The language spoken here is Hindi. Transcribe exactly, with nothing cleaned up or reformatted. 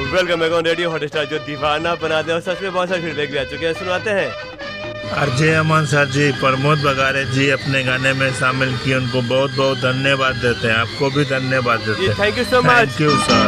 Welcome back on radio Hotstar, जो दीवाना बना दे। और सच में बहुत सारे फीडबैक भी आ चुके हैं, सुनाते हैं। अजय अमन सर जी, प्रमोद बगारे जी अपने गाने में शामिल किए, उनको बहुत बहुत धन्यवाद देते हैं। आपको भी धन्यवाद देते हैं। Thank you so much. Thank you sir.